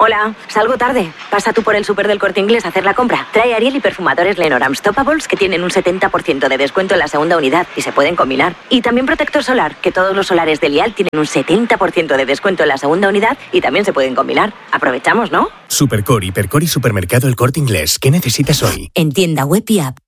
Hola, salgo tarde. Pasa tú por el súper del Corte Inglés a hacer la compra. Trae Ariel y perfumadores Lenormand Stoppables que tienen un 70% de descuento en la segunda unidad y se pueden combinar. Y también protector solar, que todos los solares de Lial tienen un 70% de descuento en la segunda unidad y también se pueden combinar. Aprovechamos, ¿no? Supercore, Hipercore y Supermercado El Corte Inglés. ¿Qué necesitas hoy? En tienda web y app.